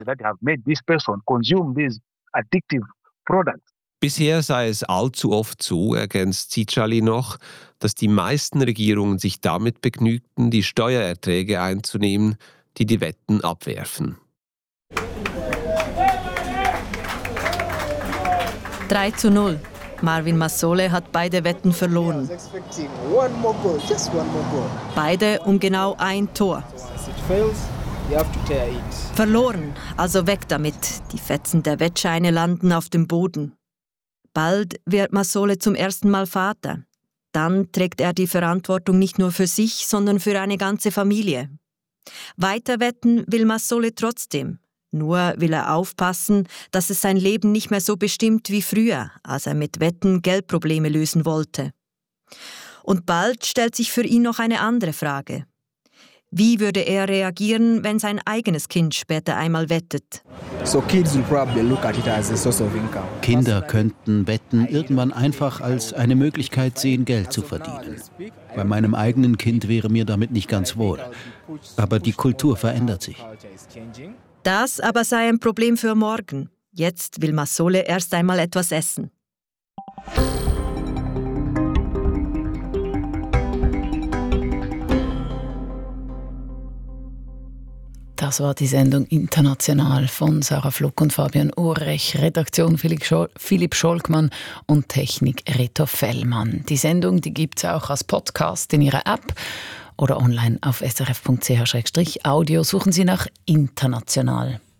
that have made this person consume these addictive products. Bisher sei es allzu oft so, ergänzt Cicciali noch, dass die meisten Regierungen sich damit begnügten, die Steuererträge einzunehmen, die die Wetten abwerfen. 3:0. Marvin Massole hat beide Wetten verloren. Beide um genau ein Tor. Verloren, also weg damit. Die Fetzen der Wettscheine landen auf dem Boden. Bald wird Massole zum ersten Mal Vater. Dann trägt er die Verantwortung nicht nur für sich, sondern für eine ganze Familie. Weiter wetten will Massole trotzdem. Nur will er aufpassen, dass es sein Leben nicht mehr so bestimmt wie früher, als er mit Wetten Geldprobleme lösen wollte. Und bald stellt sich für ihn noch eine andere Frage. Wie würde er reagieren, wenn sein eigenes Kind später einmal wettet? Kinder könnten Wetten irgendwann einfach als eine Möglichkeit sehen, Geld zu verdienen. Bei meinem eigenen Kind wäre mir damit nicht ganz wohl. Aber die Kultur verändert sich. Das aber sei ein Problem für morgen. Jetzt will Massole erst einmal etwas essen. Das war die Sendung International von Sarah Fluck und Fabian Urrech, Redaktion Philipp Scholkmann und Technik Reto Fellmann. Die Sendung gibt es auch als Podcast in Ihrer App oder online auf srf.ch/audio. Suchen Sie nach International.